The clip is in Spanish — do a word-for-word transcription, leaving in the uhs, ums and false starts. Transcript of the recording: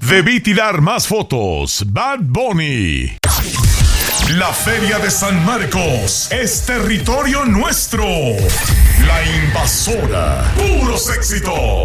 Debí tirar más fotos. Bad Bunny. La Feria de San Marcos es territorio nuestro. La Invasora. Puros éxitos.